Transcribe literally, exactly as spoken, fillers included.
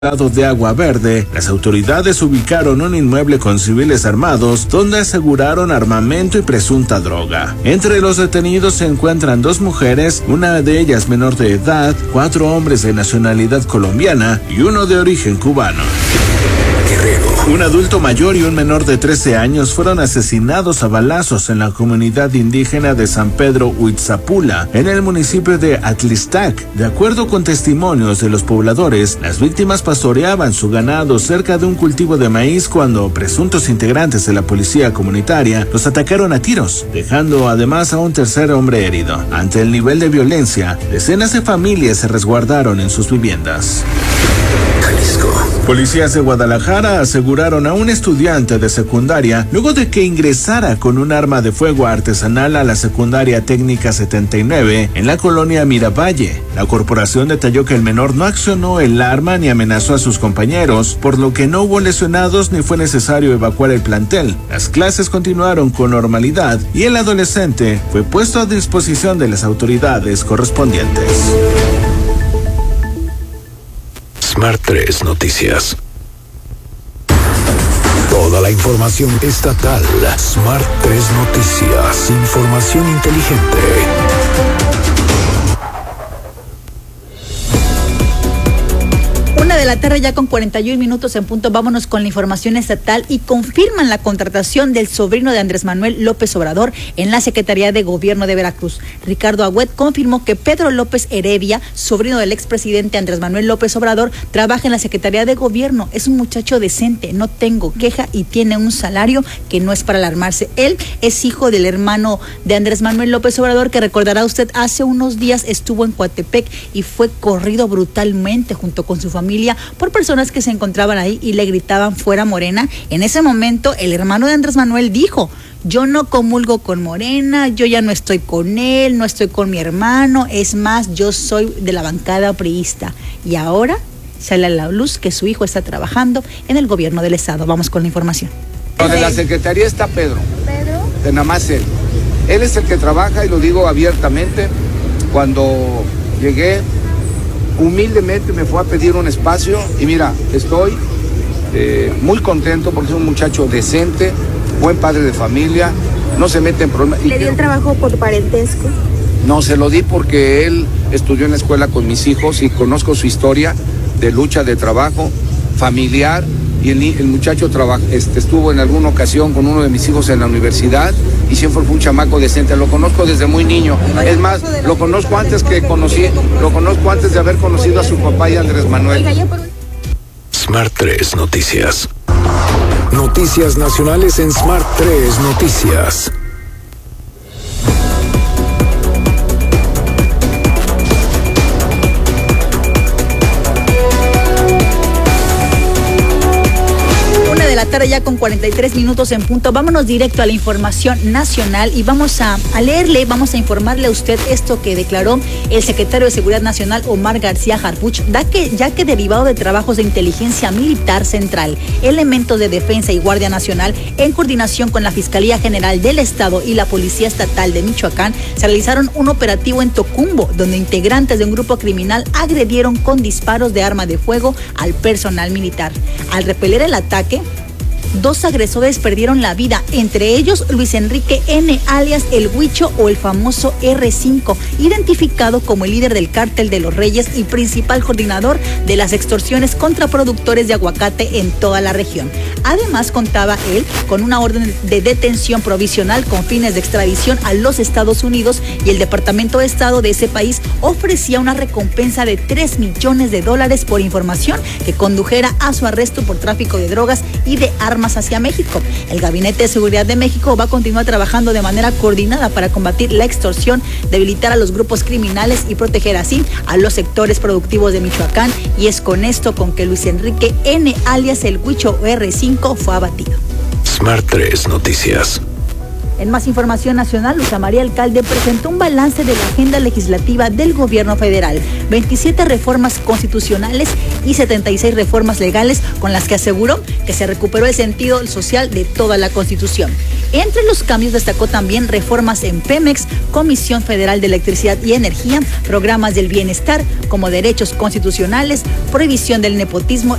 de Agua Verde, las autoridades ubicaron un inmueble con civiles armados donde aseguraron armamento y presunta droga. Entre los detenidos se encuentran dos mujeres, una de ellas menor de edad, cuatro hombres de nacionalidad colombiana y uno de origen cubano. Un adulto mayor y un menor de trece años fueron asesinados a balazos en la comunidad indígena de San Pedro Huitzapula, en el municipio de Atlistac. De acuerdo con testimonios de los pobladores, las víctimas pastoreaban su ganado cerca de un cultivo de maíz cuando presuntos integrantes de la policía comunitaria los atacaron a tiros, dejando además a un tercer hombre herido. Ante el nivel de violencia, decenas de familias se resguardaron en sus viviendas. Policías de Guadalajara aseguraron a un estudiante de secundaria luego de que ingresara con un arma de fuego artesanal a la secundaria técnica setenta y nueve en la colonia Miravalle. La corporación detalló que el menor no accionó el arma ni amenazó a sus compañeros, por lo que no hubo lesionados ni fue necesario evacuar el plantel. Las clases continuaron con normalidad y el adolescente fue puesto a disposición de las autoridades correspondientes. Smart tres Noticias. Toda la información estatal. Smart tres Noticias. Información inteligente. Una de la tarde ya con cuarenta y un minutos en punto. Vámonos con la información estatal y confirman la contratación del sobrino de Andrés Manuel López Obrador en la Secretaría de Gobierno de Veracruz. Ricardo Agüet confirmó que Pedro López Heredia, sobrino del expresidente Andrés Manuel López Obrador, trabaja en la Secretaría de Gobierno. Es un muchacho decente, no tengo queja y tiene un salario que no es para alarmarse. Él es hijo del hermano de Andrés Manuel López Obrador, que recordará usted hace unos días estuvo en Coatepec y fue corrido brutalmente junto con su familia por personas que se encontraban ahí y le gritaban fuera Morena. En ese momento el hermano de Andrés Manuel dijo: yo no comulgo con Morena, yo ya no estoy con él, no estoy con mi hermano, es más, yo soy de la bancada priista. Y ahora sale a la luz que su hijo está trabajando en el gobierno del estado. Vamos con la información. De la secretaría está Pedro. Pedro. De nada más él. Él es el que trabaja, y lo digo abiertamente. Cuando llegué, humildemente me fue a pedir un espacio y mira, estoy eh, muy contento porque es un muchacho decente, buen padre de familia, no se mete en problemas. ¿Le dio el trabajo por parentesco? No, se lo di porque él estudió en la escuela con mis hijos y conozco su historia de lucha, de trabajo familiar, y el, el muchacho trabaja, este, estuvo en alguna ocasión con uno de mis hijos en la universidad y siempre fue un chamaco decente. Lo conozco desde muy niño. Es más, lo conozco antes que conocí, lo conozco antes de haber conocido a su papá y a Andrés Manuel. Smart tres Noticias. Noticias nacionales en Smart tres Noticias. La tarde ya con cuarenta y tres minutos en punto. Vámonos directo a la información nacional y vamos a, a leerle, vamos a informarle a usted esto que declaró el secretario de Seguridad Nacional, Omar García Harfuch, da que, ya que derivado de trabajos de inteligencia militar central, elementos de defensa y Guardia Nacional, en coordinación con la Fiscalía General del Estado y la Policía Estatal de Michoacán, se realizaron un operativo en Tocumbo, donde integrantes de un grupo criminal agredieron con disparos de arma de fuego al personal militar. Al repeler el ataque, dos agresores perdieron la vida, entre ellos Luis Enrique N., alias El Huicho o el famoso erre cinco, identificado como el líder del Cártel de los Reyes y principal coordinador de las extorsiones contra productores de aguacate en toda la región. Además, contaba él con una orden de detención provisional con fines de extradición a los Estados Unidos, y el Departamento de Estado de ese país ofrecía una recompensa de tres millones de dólares por información que condujera a su arresto por tráfico de drogas y de armas hacia México. El Gabinete de Seguridad de México va a continuar trabajando de manera coordinada para combatir la extorsión, debilitar a los grupos criminales y proteger así a los sectores productivos de Michoacán, y es con esto con que Luis Enrique N., alias El Huicho o erre cinco, fue abatido. Smart tres Noticias. En más información nacional, Luz María Alcalde presentó un balance de la agenda legislativa del gobierno federal. veintisiete reformas constitucionales y setenta y seis reformas legales con las que aseguró que se recuperó el sentido social de toda la Constitución. Entre los cambios destacó también reformas en Pemex, Comisión Federal de Electricidad y Energía, programas del bienestar como derechos constitucionales, prohibición del nepotismo